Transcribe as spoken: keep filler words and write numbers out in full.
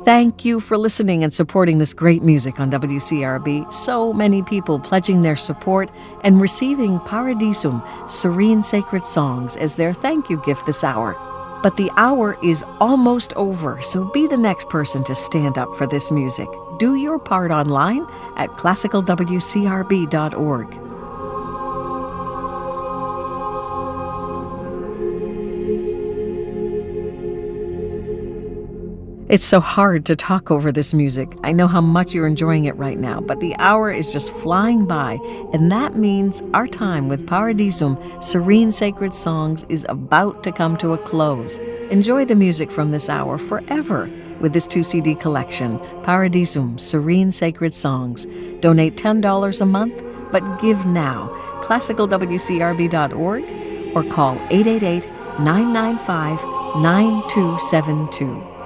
Thank you for listening and supporting this great music on W C R B. So many people pledging their support and receiving Paradisum, Serene Sacred Songs, as their thank you gift this hour. But the hour is almost over, so be the next person to stand up for this music. Do your part online at classical w c r b dot org. It's so hard to talk over this music. I know how much you're enjoying it right now, but the hour is just flying by, and that means our time with Paradisum, Serene Sacred Songs, is about to come to a close. Enjoy the music from this hour forever with this two C D collection, Paradisum, Serene Sacred Songs. Donate ten dollars a month, but give now. classical w c r b dot org or call eight eight eight, nine nine five, nine two seven two.